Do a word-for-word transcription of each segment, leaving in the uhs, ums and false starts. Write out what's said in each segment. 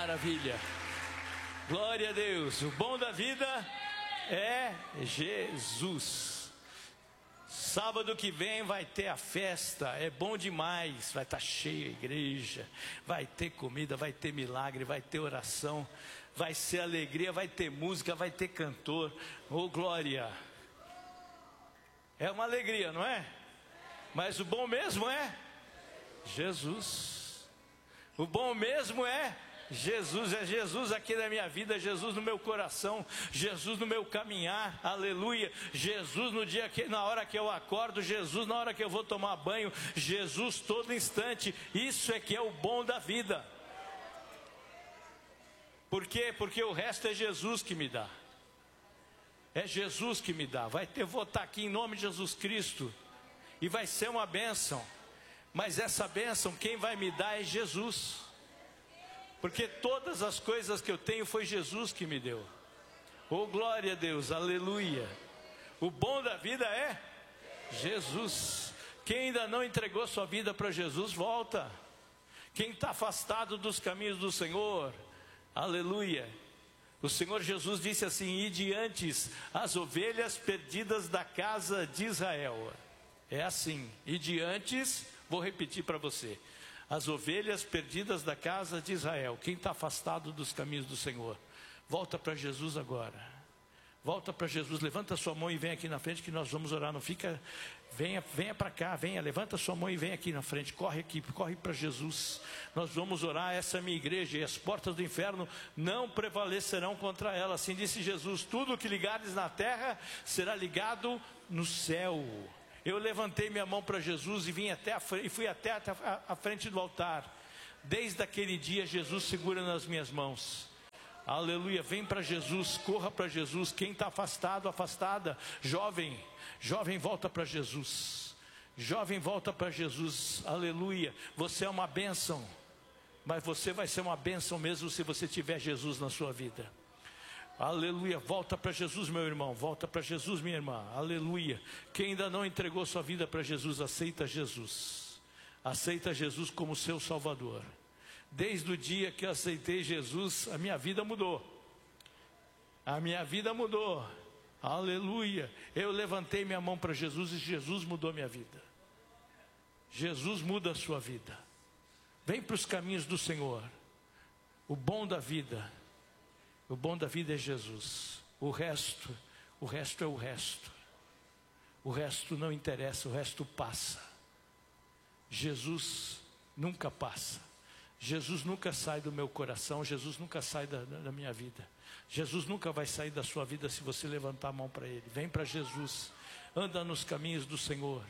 Maravilha. Glória a Deus. O bom da vida é Jesus. Sábado que vem vai ter a festa, é bom demais, vai estar cheia a igreja, vai ter comida, vai ter milagre, vai ter oração, vai ser alegria, vai ter música, vai ter cantor. Oh, glória! É uma alegria, não é? Mas o bom mesmo é Jesus. O bom mesmo é Jesus, é Jesus aqui na minha vida, Jesus no meu coração, Jesus no meu caminhar, aleluia. Jesus no dia que, na hora que eu acordo, Jesus na hora que eu vou tomar banho, Jesus todo instante. Isso é que é o bom da vida. Por quê? Porque o resto é Jesus que me dá. É Jesus que me dá. Vai ter, vou estar aqui em nome de Jesus Cristo e vai ser uma bênção. Mas essa bênção quem vai me dar é Jesus. Porque todas as coisas que eu tenho foi Jesus que me deu. Oh, glória a Deus, aleluia. O bom da vida é Jesus. Quem ainda não entregou sua vida para Jesus, volta. Quem está afastado dos caminhos do Senhor, aleluia. O Senhor Jesus disse assim: ide antes as ovelhas perdidas da casa de Israel. É assim, ide antes, vou repetir para você. As ovelhas perdidas da casa de Israel. Quem está afastado dos caminhos do Senhor, volta para Jesus agora. Volta para Jesus, levanta sua mão e vem aqui na frente que nós vamos orar. Não fica, venha, venha para cá, venha, levanta sua mão e vem aqui na frente. Corre aqui, corre para Jesus. Nós vamos orar, essa é a minha igreja e as portas do inferno não prevalecerão contra ela. Assim disse Jesus: tudo que ligares na terra será ligado no céu. Eu levantei minha mão para Jesus e vim até a frente, e fui até a, a frente do altar. Desde aquele dia Jesus segura nas minhas mãos. Aleluia, vem para Jesus, corra para Jesus. Quem está afastado, afastada, jovem, jovem volta para Jesus. Jovem volta para Jesus, aleluia. Você é uma bênção, mas você vai ser uma bênção mesmo se você tiver Jesus na sua vida. Aleluia, volta para Jesus, meu irmão, volta para Jesus, minha irmã, aleluia. Quem ainda não entregou sua vida para Jesus, aceita Jesus, aceita Jesus como seu Salvador. Desde o dia que eu aceitei Jesus, a minha vida mudou, a minha vida mudou, aleluia. Eu levantei minha mão para Jesus e Jesus mudou minha vida. Jesus muda a sua vida. Vem para os caminhos do Senhor. O bom da vida, o bom da vida é Jesus. O resto, o resto é o resto. O resto não interessa, o resto passa. Jesus nunca passa. Jesus nunca sai do meu coração, Jesus nunca sai da, da minha vida. Jesus nunca vai sair da sua vida se você levantar a mão para Ele. Vem para Jesus, anda nos caminhos do Senhor,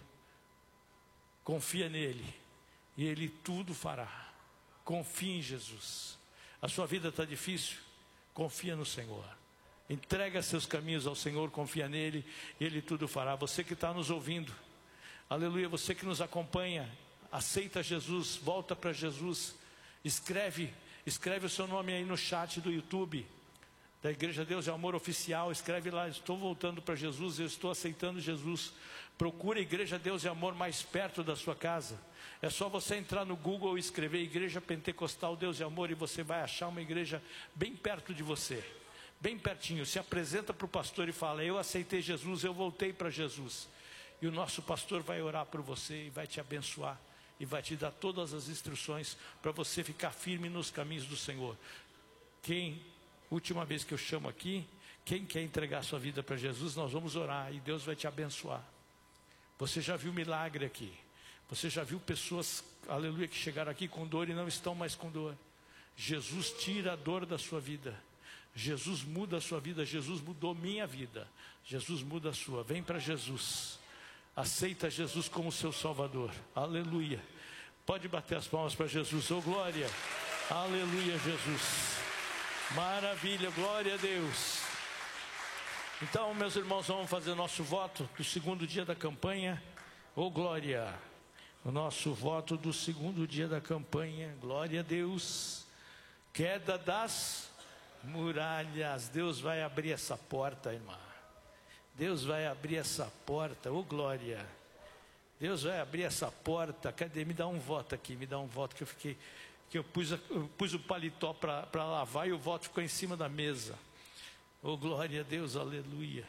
confia nele e Ele tudo fará. Confia em Jesus. A sua vida está difícil? Confia no Senhor. Entrega seus caminhos ao Senhor, confia nele e Ele tudo fará. Você que está nos ouvindo, aleluia, você que nos acompanha, aceita Jesus, volta para Jesus. Escreve, escreve o seu nome aí no chat do YouTube, da Igreja Deus é Amor Oficial. Escreve lá: estou voltando para Jesus, eu estou aceitando Jesus. Procura a Igreja Deus é Amor mais perto da sua casa. É só você entrar no Google e escrever Igreja Pentecostal Deus é Amor, e você vai achar uma igreja bem perto de você, bem pertinho. Se apresenta para o pastor e fala: eu aceitei Jesus, eu voltei para Jesus. E o nosso pastor vai orar por você e vai te abençoar e vai te dar todas as instruções para você ficar firme nos caminhos do Senhor. Quem, última vez que eu chamo aqui, quem quer entregar sua vida para Jesus, nós vamos orar e Deus vai te abençoar. Você já viu milagre aqui. Você já viu pessoas, aleluia, que chegaram aqui com dor e não estão mais com dor. Jesus tira a dor da sua vida. Jesus muda a sua vida. Jesus mudou minha vida. Jesus muda a sua. Vem para Jesus. Aceita Jesus como seu Salvador. Aleluia. Pode bater as palmas para Jesus. Oh, glória. Aleluia, Jesus. Maravilha, glória a Deus. Então, meus irmãos, vamos fazer nosso voto do segundo dia da campanha. Oh, glória. O nosso voto do segundo dia da campanha. Glória a Deus. Queda das muralhas. Deus vai abrir essa porta, irmã. Deus vai abrir essa porta, oh glória. Deus vai abrir essa porta. Cadê? Me dá um voto aqui, me dá um voto que eu fiquei, que eu pus, eu pus o paletó para lavar e o voto ficou em cima da mesa. Oh, glória a Deus, aleluia.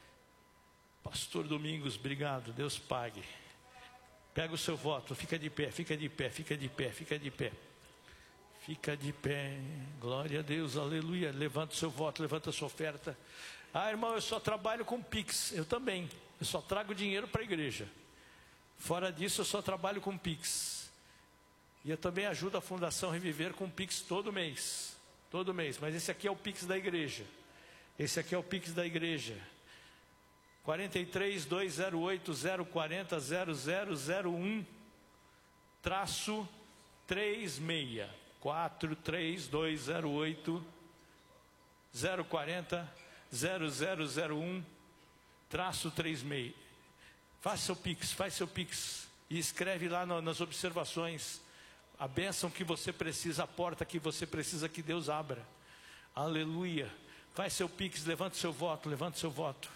Pastor Domingos, obrigado, Deus pague. Pega o seu voto, fica de pé, fica de pé, fica de pé, fica de pé. Fica de pé, glória a Deus, aleluia. Levanta o seu voto, levanta a sua oferta. Ah, irmão, eu só trabalho com Pix. Eu também, eu só trago dinheiro para a igreja. Fora disso, eu só trabalho com Pix. E eu também ajudo a Fundação Reviver com Pix todo mês. Todo mês, mas esse aqui é o Pix da igreja. Esse aqui é o Pix da igreja. quatro três dois zero oito zero quatro zero zero zero zero um traço trinta e seis. quatro três dois zero oito zero quatro zero zero zero um traço trinta e seis. Faça seu Pix, faz seu Pix e escreve lá no, nas observações a bênção que você precisa, a porta que você precisa que Deus abra. Aleluia. Faz seu Pix, levanta seu voto, levanta seu voto.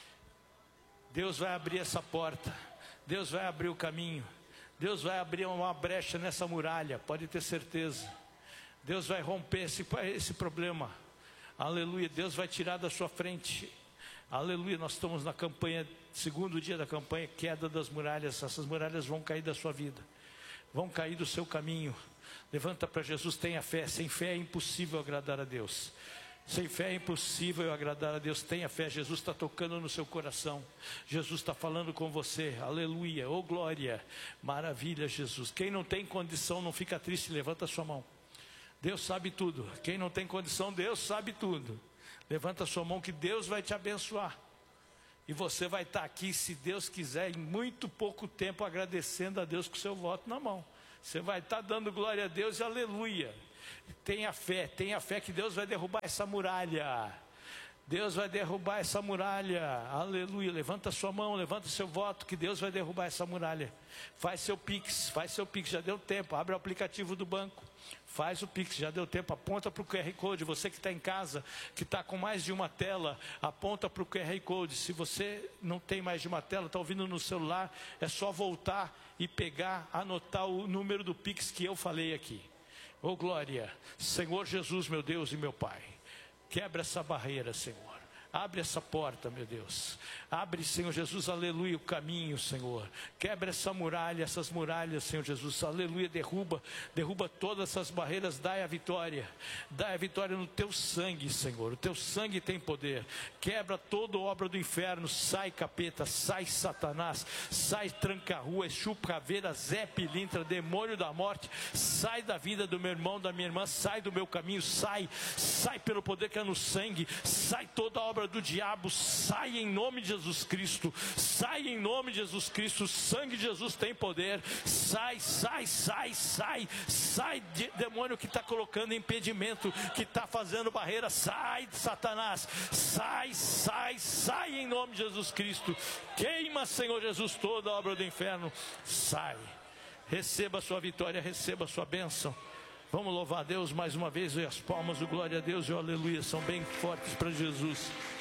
Deus vai abrir essa porta, Deus vai abrir o caminho, Deus vai abrir uma brecha nessa muralha, pode ter certeza. Deus vai romper esse, esse problema. Aleluia, Deus vai tirar da sua frente. Aleluia, nós estamos na campanha, segundo dia da campanha, queda das muralhas. Essas muralhas vão cair da sua vida, vão cair do seu caminho. Levanta para Jesus, tenha fé. Sem fé é impossível agradar a Deus. Sem fé é impossível eu agradar a Deus. Tenha fé, Jesus está tocando no seu coração. Jesus está falando com você. Aleluia, oh glória, maravilha, Jesus. Quem não tem condição não fica triste, levanta a sua mão. Deus sabe tudo. Quem não tem condição, Deus sabe tudo. Levanta a sua mão que Deus vai te abençoar. E você vai estar aqui, se Deus quiser, em muito pouco tempo, agradecendo a Deus com o seu voto na mão. Você vai estar dando glória a Deus e aleluia. Tenha fé, tenha fé que Deus vai derrubar essa muralha. Deus vai derrubar essa muralha, aleluia. Levanta a sua mão, levanta o seu voto, que Deus vai derrubar essa muralha. Faz seu Pix, faz seu Pix, já deu tempo. Abre o aplicativo do banco, faz o Pix, já deu tempo. Aponta para o Q R Code, você que está em casa, que está com mais de uma tela, aponta para o Q R Code. Se você não tem mais de uma tela, está ouvindo no celular, é só voltar e pegar, anotar o número do Pix que eu falei aqui. Oh glória, Senhor Jesus, meu Deus e meu Pai, quebra essa barreira, Senhor. Abre essa porta, meu Deus. Abre, Senhor Jesus, aleluia, o caminho, Senhor. Quebra essa muralha, essas muralhas, Senhor Jesus, aleluia. Derruba, derruba todas essas barreiras. Dai a vitória. Dai a vitória no teu sangue, Senhor. O teu sangue tem poder. Quebra toda obra do inferno. Sai capeta, sai Satanás, sai tranca-rua, chupa-caveira, Zé Pilintra, demônio da morte. Sai da vida do meu irmão, da minha irmã. Sai do meu caminho, sai. Sai pelo poder que é no sangue. Sai toda a obra do diabo, sai em nome de Jesus Cristo, sai em nome de Jesus Cristo. O sangue de Jesus tem poder. Sai, sai, sai, sai, sai, de, demônio que está colocando impedimento, que está fazendo barreira, sai, Satanás, sai, sai, sai em nome de Jesus Cristo. Queima, Senhor Jesus, toda a obra do inferno. Sai, receba a sua vitória, receba a sua bênção. Vamos louvar a Deus mais uma vez, e as palmas do glória a Deus e o aleluia são bem fortes para Jesus.